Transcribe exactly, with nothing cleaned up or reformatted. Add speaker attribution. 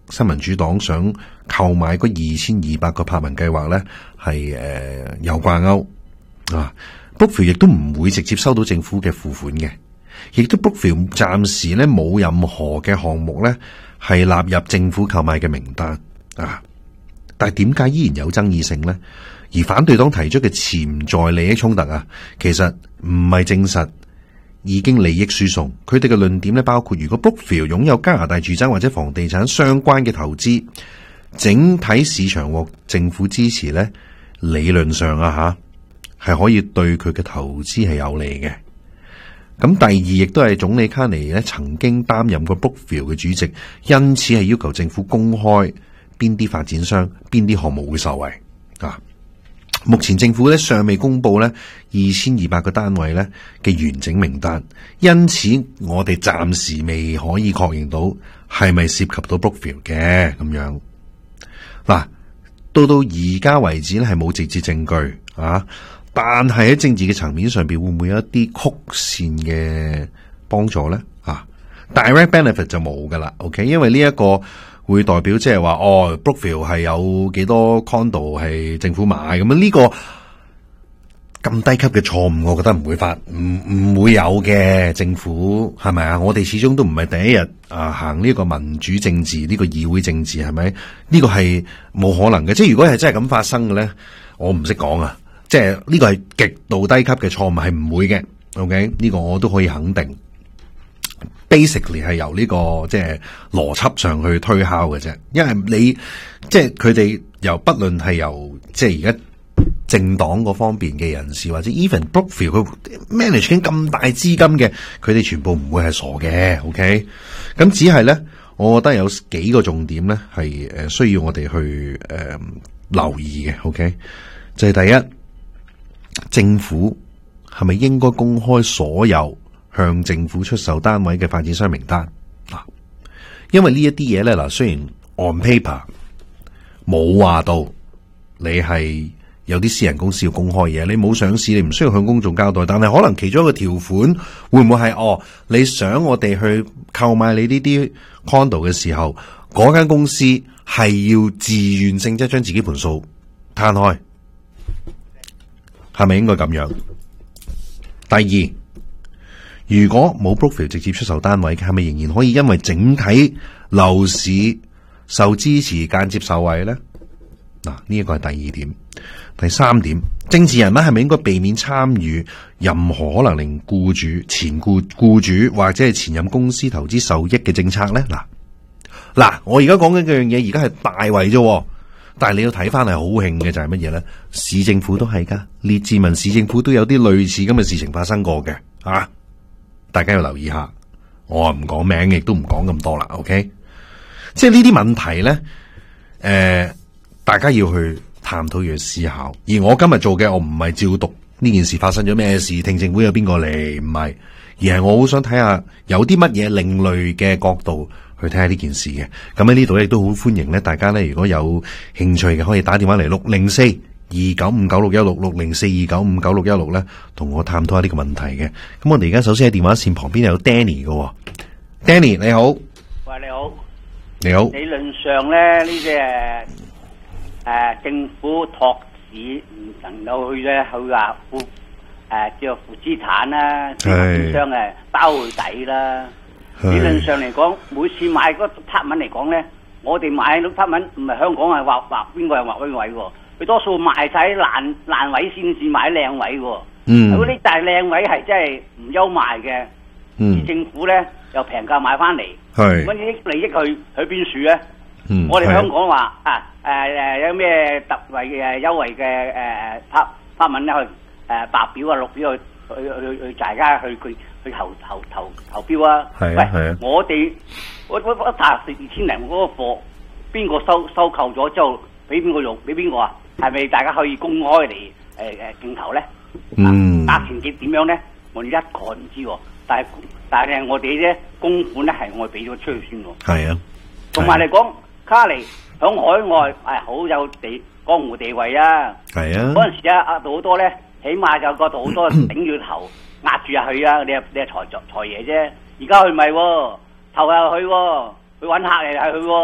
Speaker 1: 新民主黨想購買嗰二千二百個柏文計劃咧係誒有掛鈎啊。Brookfield 亦都唔會直接收到政府嘅付款嘅，亦都 Brookfield 暫時咧冇任何嘅項目咧係納入政府購買嘅名單啊。但係點解依然有爭議性咧？而反對黨提出嘅潛在利益衝突啊，其實唔係證實已經利益輸送。佢哋嘅論點咧包括，如果 Brookfield 擁有加拿大住宅或者房地產相關嘅投資，整體市場獲政府支持咧，理論上啊吓係可以對佢嘅投資係有利嘅。咁第二亦都係總理卡尼咧曾經擔任過 Brookfield 嘅主席，因此係要求政府公開邊啲發展商、邊啲項目會受惠啊。目前政府咧尚未公布咧二千二百個單位咧嘅完整名單，因此我哋暫時未可以確認到係咪涉及到 Brookfield 嘅咁樣。嗱，到到而家為止咧係冇直接證據啊，但係喺政治嘅層面上邊會唔會有一啲曲線嘅幫助咧？啊 ，direct benefit 就冇噶啦 ，OK， 因為呢一個會代表即係話哦 ，Brookfield 係有幾多 condo 係政府買咁樣，呢個咁低級嘅錯誤，我覺得唔會發，唔唔會有嘅。政府係咪啊？我哋始終都唔係第一日啊行呢個民主政治，呢個議會政治係咪？呢個係冇可能嘅。即係如果係真係咁發生嘅咧，我唔識講啊。即係呢個係極度低級嘅錯誤，係唔會嘅。OK， 呢個我都可以肯定。Basically 係由呢個即係邏輯上去推敲嘅啫，因為你即係佢哋由不論係由即係而家政黨嗰方面嘅人士，或者 even Brookfield 佢 manage 緊咁大資金嘅，佢哋全部唔會係傻嘅。OK， 咁只係咧，我覺得有幾個重點咧係誒需要我哋去誒、呃、留意嘅。OK， 就係第一，政府係咪應該公開所有向政府出售單位嘅發展商名單嗱？因為呢一啲嘢咧嗱，雖然 on paper 冇話到你係有啲私人公司要公開嘢，你冇上市，你唔需要向公眾交代，但係可能其中一個條款會唔會係哦？你想我哋去購買你呢啲 condo 嘅時候，嗰間公司係要自願性質將自己盤數攤開，係咪應該咁樣？第二，如果冇 Brookfield 直接出售單位嘅，係咪仍然可以因為整體樓市受支持間接受惠咧？嗱，呢一個係第二點。第三點，政治人物係咪應該避免參與任何可能令僱主、前僱僱主或者係前任公司投資受益嘅政策咧？嗱嗱，我而家講緊嘅樣嘢，而家係大圍啫，但係你要睇翻係好興嘅就係乜嘢咧？市政府都係噶，列治文市政府都有啲類似咁嘅事情發生過嘅啊！大家要留意下，我唔講名，亦都唔講咁多啦。OK， 即係呢啲問題咧，誒、呃，大家要去探討，要去思考。而我今日做嘅，我唔係照讀呢件事發生咗咩事，聽政府有邊個嚟，唔係，而係我好想睇下有啲乜嘢另類嘅角度去睇下呢件事嘅。咁喺呢度亦都好歡迎咧，大家咧如果有興趣嘅，可以打電話嚟六零四二九五九六一六六零四二九五九六一六咧，同我探討下呢個問題嘅。咁我哋而家首先喺電話線旁邊有 Danny 嘅 ，Danny 你好，
Speaker 2: 喂你好，
Speaker 1: 你好。
Speaker 2: 理論上咧呢啲誒誒政府托市唔能夠去咧去話負誒叫負資產啦，發展商誒包佢底啦。理論上嚟講，每次買嗰 part 文嚟講咧，我哋買嗰 part 文唔係香港係劃劃邊個係劃邊位喎？佢多數賣晒爛爛位先至買靚位喎。嗯，如果啲大靚位係真係唔憂賣嘅，嗯，政府咧又平價買翻嚟，係乜啲利益去去邊處咧？嗯，我哋香港話啊誒誒有咩特惠嘅優惠嘅誒 part part 文咧去誒白表啊綠表去去去去大家去去去投投投投標啊！係啊係啊！我哋我我我一沓二千零嗰個貨，邊個收收購咗之後俾邊個用？俾邊個啊？係咪大家可以公開嚟誒誒競投咧？嗯，價錢點點樣咧？我哋一概唔知喎。但係但係我哋咧公款咧係我哋俾咗出去先喎。係啊，同埋嚟講，卡尼響海外係好有地江湖地位啊。係啊，嗰陣時啊壓到好多咧，起碼就嗰度好多頂住頭壓住入去啊！你係你係財財爺啫。而家佢唔係喎，投入去喎，佢揾客嚟係佢喎。